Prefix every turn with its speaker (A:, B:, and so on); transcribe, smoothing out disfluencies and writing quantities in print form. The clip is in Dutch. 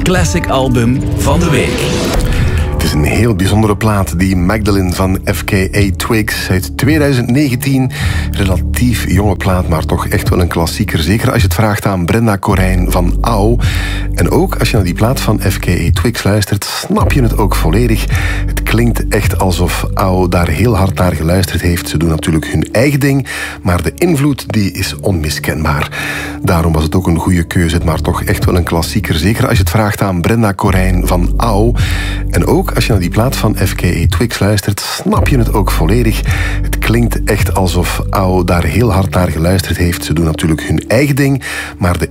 A: Classic Album van de Week.
B: Het is een heel bijzondere plaat, die Magdalene van FKA Twigs uit 2019. Relatief jonge plaat, maar toch echt wel een klassieker. Zeker als je het vraagt aan Brenda Corijn van Au. En ook als je naar die plaat van FKA Twigs luistert, snap je het ook volledig. Het klinkt echt alsof Au daar heel hard naar geluisterd heeft. Ze doen natuurlijk hun eigen ding, maar de invloed die is onmiskenbaar. Daarom was het ook een goede keuze, maar toch echt wel een klassieker. Zeker als je het vraagt aan Brenda Corijn van Au. En ook als je naar die plaat van FKA Twigs luistert, snap je het ook volledig. Het klinkt echt alsof Au daar heel hard naar geluisterd heeft. Ze doen natuurlijk hun eigen ding, maar de